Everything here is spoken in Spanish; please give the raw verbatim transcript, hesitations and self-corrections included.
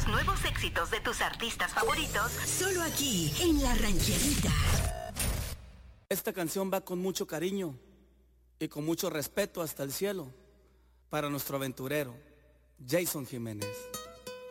nuevos éxitos de tus artistas favoritos, solo aquí, en La Rancherita. Esta canción va con mucho cariño y con mucho respeto hasta el cielo para nuestro aventurero, Jason Jiménez.